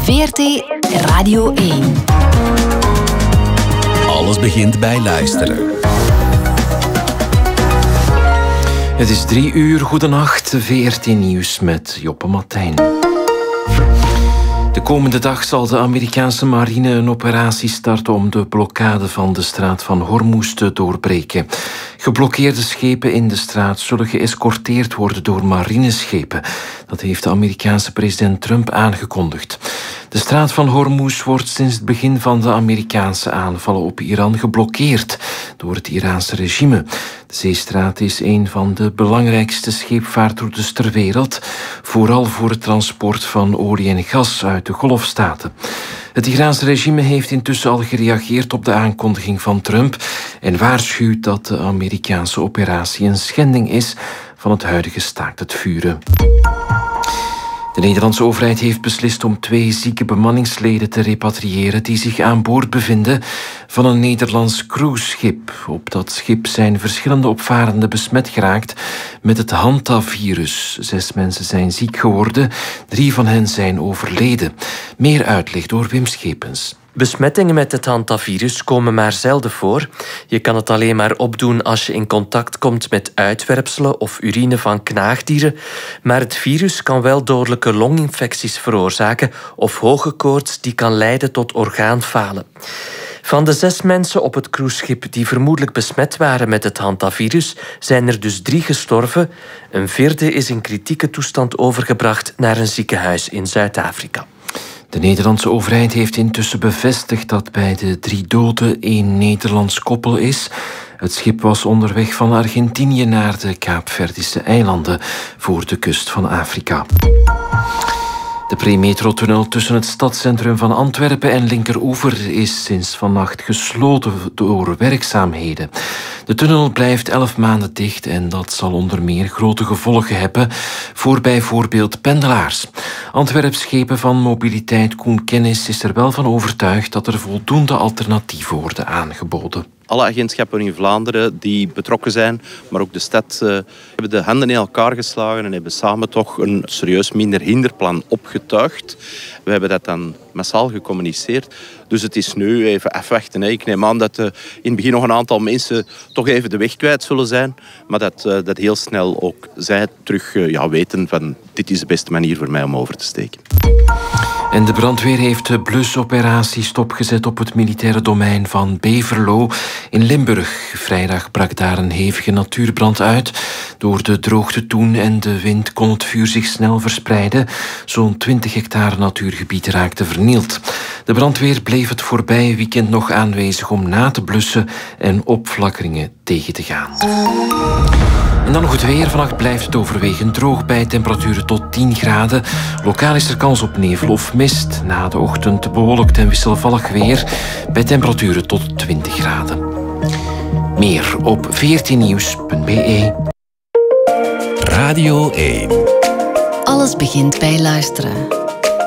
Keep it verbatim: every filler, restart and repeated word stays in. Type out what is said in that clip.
V R T Radio één. Alles begint bij luisteren. Het is drie uur, goedenacht, V R T Nieuws met Joppe Martijn. De komende dag zal de Amerikaanse marine een operatie starten om de blokkade van de straat van Hormuz te doorbreken. Geblokkeerde schepen in de straat zullen geëscorteerd worden door marineschepen. Dat heeft de Amerikaanse president Trump aangekondigd. De straat van Hormuz wordt sinds het begin van de Amerikaanse aanvallen op Iran geblokkeerd door het Iraanse regime. De zeestraat is een van de belangrijkste scheepvaartroutes ter wereld, vooral voor het transport van olie en gas uit de Golfstaten. Het Iraanse regime heeft intussen al gereageerd op de aankondiging van Trump en waarschuwt dat de Amerikaanse operatie een schending is van het huidige staakt het vuren. De Nederlandse overheid heeft beslist om twee zieke bemanningsleden te repatriëren die zich aan boord bevinden van een Nederlands cruiseschip. Op dat schip zijn verschillende opvarenden besmet geraakt met het hantavirus. Zes mensen zijn ziek geworden, drie van hen zijn overleden. Meer uitleg door Wim Schepens. Besmettingen met het hantavirus komen maar zelden voor. Je kan het alleen maar opdoen als je in contact komt met uitwerpselen of urine van knaagdieren. Maar het virus kan wel dodelijke longinfecties veroorzaken of hoge koorts die kan leiden tot orgaanfalen. Van de zes mensen op het cruiseschip die vermoedelijk besmet waren met het hantavirus, zijn er dus drie gestorven. Een vierde is in kritieke toestand overgebracht naar een ziekenhuis in Zuid-Afrika. De Nederlandse overheid heeft intussen bevestigd dat bij de drie doden één Nederlands koppel is. Het schip was onderweg van Argentinië naar de Kaapverdische eilanden voor de kust van Afrika. De Premetro-tunnel tussen het stadscentrum van Antwerpen en Linkeroever is sinds vannacht gesloten door werkzaamheden. De tunnel blijft elf maanden dicht en dat zal onder meer grote gevolgen hebben voor bijvoorbeeld pendelaars. Antwerpschepen van Mobiliteit Koen Kennis is er wel van overtuigd dat er voldoende alternatieven worden aangeboden. Alle agentschappen in Vlaanderen die betrokken zijn, maar ook de stad, uh, hebben de handen in elkaar geslagen en hebben samen toch een serieus minder hinderplan opgetuigd. We hebben dat dan massaal gecommuniceerd. Dus het is nu even afwachten. Hè. Ik neem aan dat uh, in het begin nog een aantal mensen toch even de weg kwijt zullen zijn, maar dat, uh, dat heel snel ook zij terug uh, ja, weten van dit is de beste manier voor mij om over te steken. En de brandweer heeft de blusoperatie stopgezet op het militaire domein van Beverlo in Limburg. Vrijdag brak daar een hevige natuurbrand uit. Door de droogte toen en de wind kon het vuur zich snel verspreiden. Zo'n twintig hectare natuurgebied raakte vernield. De brandweer bleef het voorbije weekend nog aanwezig om na te blussen en opflakkeringen tegen te gaan. En dan nog het weer. Vannacht blijft het overwegend droog bij temperaturen tot tien graden. Lokaal is er kans op nevel of mist. Na de ochtend bewolkt en wisselvallig weer bij temperaturen tot twintig graden. Meer op v r t nieuws punt b e. Radio één. Alles begint bij luisteren.